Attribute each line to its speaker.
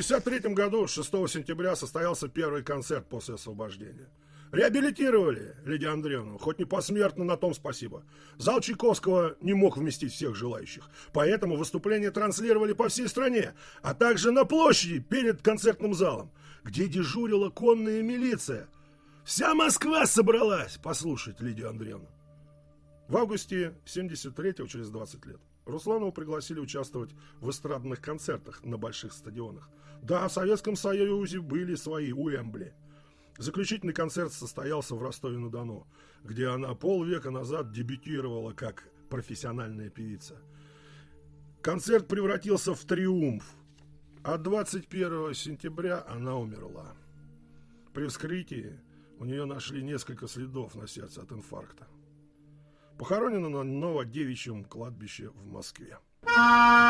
Speaker 1: 1963 году, 6 сентября, состоялся первый концерт после освобождения. Реабилитировали Лидию Андреевну, хоть не посмертно, на том спасибо. Зал Чайковского не мог вместить всех желающих, поэтому выступления транслировали по всей стране, а также на площади перед концертным залом, где дежурила конная милиция. Вся Москва собралась послушать Лидию Андреевну. В августе 73-го, через 20 лет, Русланову пригласили участвовать в эстрадных концертах на больших стадионах. Да, в Советском Союзе были свои Уэмбли. Заключительный концерт состоялся в Ростове-на-Дону, где она полвека назад дебютировала как профессиональная певица. Концерт превратился в триумф, а 21 сентября она умерла. При вскрытии у нее нашли несколько следов на сердце от инфаркта. Похоронена на Новодевичьем кладбище в Москве.